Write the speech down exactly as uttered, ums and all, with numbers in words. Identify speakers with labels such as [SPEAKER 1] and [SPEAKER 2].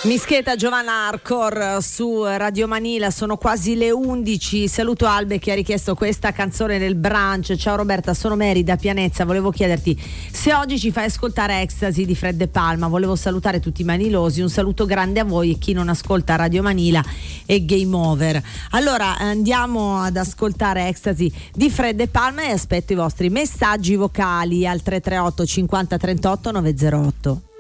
[SPEAKER 1] Mischeta Giovanna Arcor su Radio Manila, sono quasi le undici. Saluto Albe che ha richiesto questa canzone del brunch. Ciao Roberta, sono Mary da Pianezza. Volevo chiederti se oggi ci fai ascoltare Ecstasy di Fred De Palma. Volevo salutare tutti i manilosi, un saluto grande a voi e chi non ascolta Radio Manila e Game Over. Allora andiamo ad ascoltare Ecstasy di Fred De Palma e aspetto i vostri messaggi vocali al tre tre otto cinquanta trentotto novecentotto.